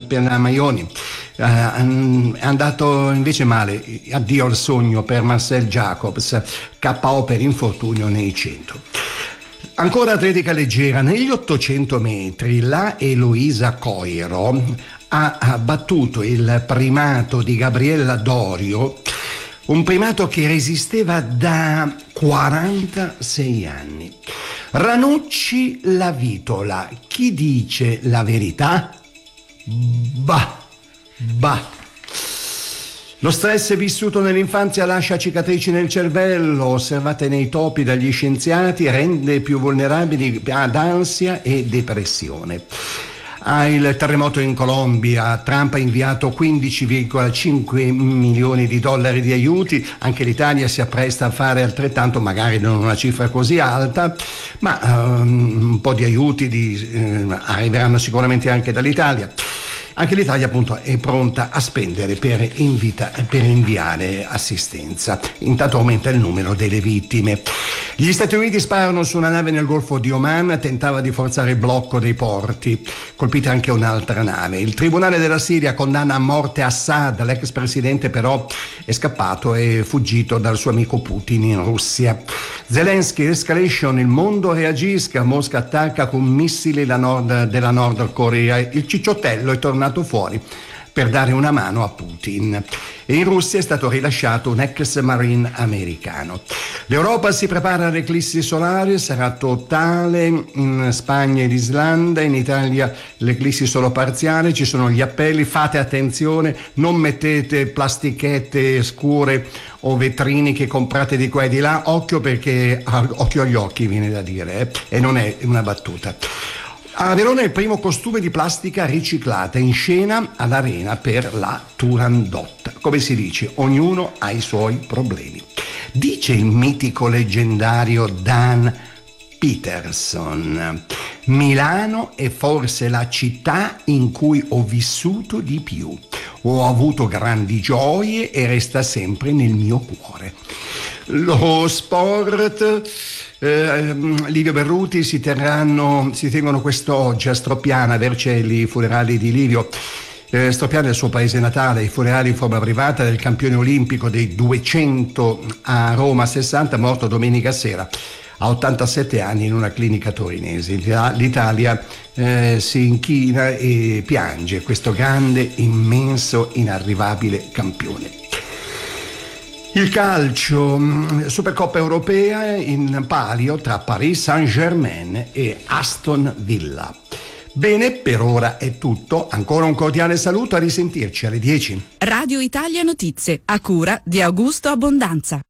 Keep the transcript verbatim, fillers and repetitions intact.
per la Maioni. Uh, è andato invece male, addio al sogno per Marcel Jacobs, K O per infortunio nei cento. Ancora atletica leggera, negli ottocento metri la Eloisa Coiro ha battuto il primato di Gabriella Dorio, un primato che resisteva da quarantasei anni. Ranucci la Vitola, chi dice la verità? Bah, bah. Lo stress vissuto nell'infanzia lascia cicatrici nel cervello, osservate nei topi dagli scienziati, rende più vulnerabili ad ansia e depressione. Ah, il terremoto in Colombia, Trump ha inviato quindici virgola cinque milioni di dollari di aiuti, anche l'Italia si appresta a fare altrettanto, magari non una cifra così alta, ma um, un po' di aiuti di, eh, arriveranno sicuramente anche dall'Italia. Anche l'Italia appunto è pronta a spendere per, invita, per inviare assistenza. Intanto aumenta il numero delle vittime. Gli Stati Uniti sparano su una nave nel Golfo di Oman, tentava di forzare il blocco dei porti. Colpita anche un'altra nave. Il tribunale della Siria condanna a morte Assad, l'ex presidente però è scappato e fuggito dal suo amico Putin in Russia. Zelensky, escalation, il mondo reagisca, Mosca attacca con missili la nord, della Nord Corea. Il cicciottello è tornato fuori per dare una mano a Putin. E in Russia è stato rilasciato un ex marine americano. L'Europa si prepara all'eclissi solare, sarà totale in Spagna ed Islanda, in Italia l'eclissi solo parziale, ci sono gli appelli, fate attenzione, non mettete plastichette scure o vetrini che comprate di qua e di là, occhio perché occhio agli occhi viene da dire, eh? E non è una battuta. A Verona il primo costume di plastica riciclata in scena all'Arena per la Turandot. Come si dice, ognuno ha i suoi problemi. Dice il mitico leggendario Dan Peterson: Milano è forse la città in cui ho vissuto di più. Ho avuto grandi gioie e resta sempre nel mio cuore. Lo sport, eh, Livio Berruti si terranno, si tengono quest'oggi a Stropiana, Vercelli, i funerali di Livio. Eh, Stropiana è il suo paese natale, i funerali in forma privata del campione olimpico dei duecento a Roma sessanta, morto domenica sera a ottantasette anni in una clinica torinese. L'Italia eh, si inchina e piange questo grande, immenso, inarrivabile campione. Il calcio, Supercoppa europea in palio tra Paris Saint-Germain e Aston Villa. Bene, per ora è tutto. Ancora un cordiale saluto, a risentirci alle dieci. Radio Italia Notizie, a cura di Augusto Abbondanza.